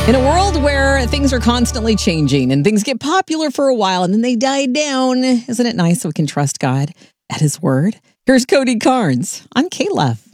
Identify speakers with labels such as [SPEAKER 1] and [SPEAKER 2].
[SPEAKER 1] In a world where things are constantly changing and things get popular for a while and then they die down, isn't it nice that we can trust God at His word? Here's Cody Carnes on K-Love.